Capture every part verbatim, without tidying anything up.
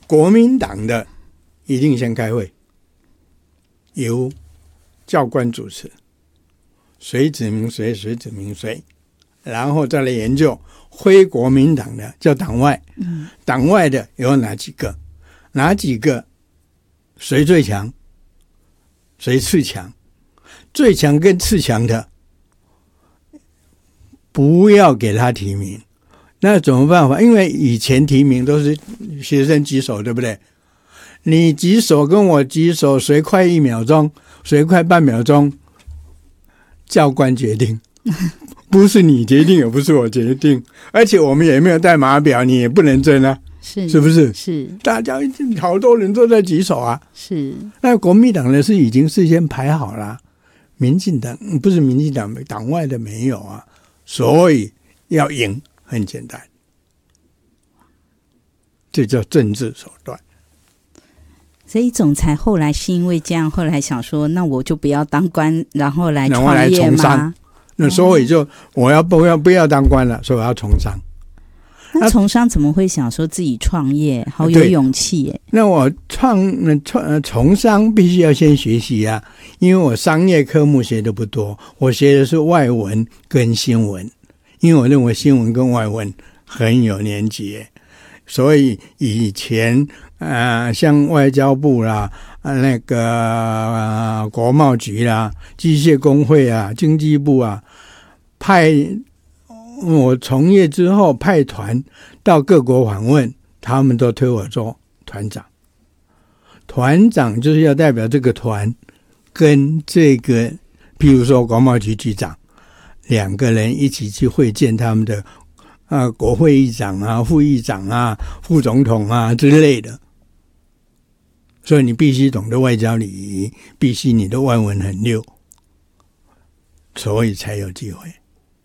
国民党的一定先开会，由教官主持，谁指名谁，谁指名谁，然后再来研究非国民党的叫党外，嗯、党外的有哪几个，哪几个谁最强，谁次强，最强跟次强的不要给他提名。那怎么办法？因为以前提名都是学生举手，对不对？你举手跟我举手，谁快一秒钟，谁快半秒钟，教官决定，不是你决定，也不是我决定，而且我们也没有带码表，你也不能争啊， 是是不是？ 是， 大家好多人都在举手啊。 是， 那国民党的是已经事先排好了，民进党不是民进党，党外的没有啊，所以要赢。很简单，这叫政治手段。 所以总裁后来是因为这样，后来想说，那我就不要当官，然后来创业吗？ 那所以就、哦、我要不要不要当官了，所以我要从商。 那从商怎么会想说自己创业？好有勇气耶！ 那我创创从商必须要先学习啊，因为我商业科目学的不多，我学的是外文跟新闻。因为我认为新闻跟外文很有连结，所以以前呃，像外交部啦、那个、呃、国贸局啦、机械工会啊、经济部啊，派我从业之后派团到各国访问，他们都推我做团长。团长就是要代表这个团跟这个，譬如说国贸局局长。两个人一起去会见他们的啊国会议长啊、副议长啊、副总统啊之类的，所以你必须懂得外交礼仪，必须你的外文很溜，所以才有机会。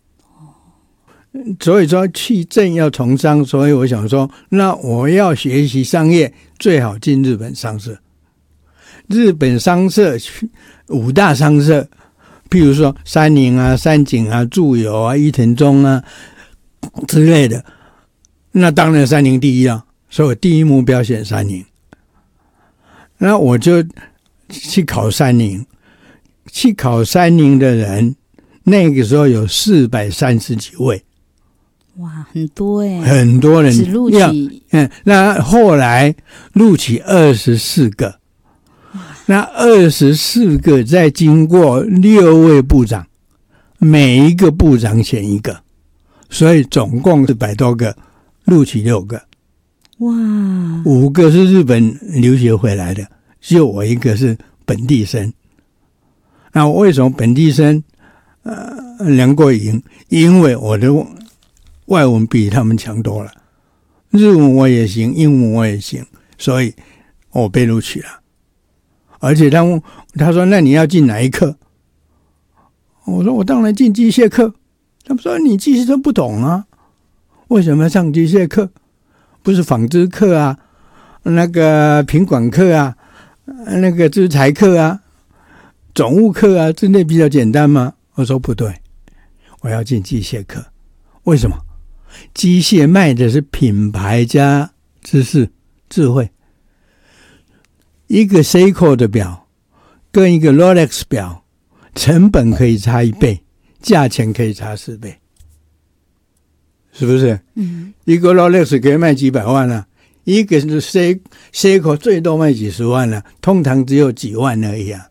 所以说去政要从商，所以我想说，那我要学习商业，最好进日本商社。日本商社五大商社。譬如说三菱啊、三井啊、住友啊、伊藤忠啊之类的，那当然三菱第一啊，所以我第一目标选三菱。那我就去考三菱，去考三菱的人，那个时候有四百三十几位， 哇，很多哎， 很多人只录取， 嗯，那后来录取二十四个。那二十四个再经过六位部长，每一个部长选一个，所以总共是百多个，录取六个。 哇， 五个是日本留学回来的，就我一个是本地生。那为什么本地生呃能够赢？因为我的外文比他们强多了，日文我也行，英文我也行，所以我被录取了。而且他他说那你要进哪一科？我说我当然进机械科。他们说你机械都不懂啊，为什么要上机械课？不是纺织课啊，那个品管课啊，那个资材课啊，总务课啊之类比较简单吗？我说不对，我要进机械科。为什么？机械卖的是品牌加知识智慧。一个 Seiko 的表跟一个 Rolex 表成本可以差一倍，价钱可以差四倍，是不是？嗯，一个 Rolex 可以卖几百万啊，一个是 Seiko 最多卖几十万啊，通常只有几万而已啊。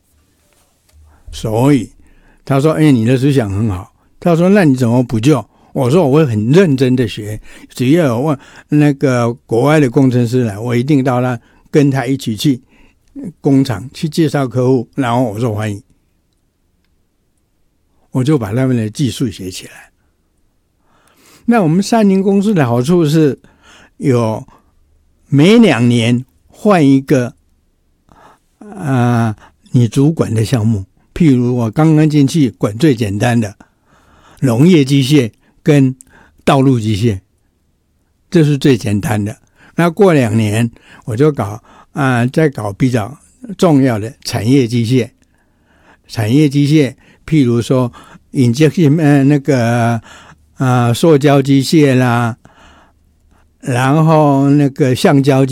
所以他说：“哎，你的思想很好。”他说：“那你怎么补救？”我说：“我会很认真的学，只要有问那个国外的工程师来，我一定到那。”跟他一起去工厂去介绍客户，然后我做翻译，我就把他们的技术学起来。那我们三菱公司的好处是有每两年换一个啊、呃、你主管的项目，譬如我刚刚进去管最简单的农业机械跟道路机械，这是最简单的。那过两年我就搞啊、呃，再搞比较重要的产业机械，产业机械，譬如说引进呃那个啊、呃、塑胶机械啦，然后那个橡胶机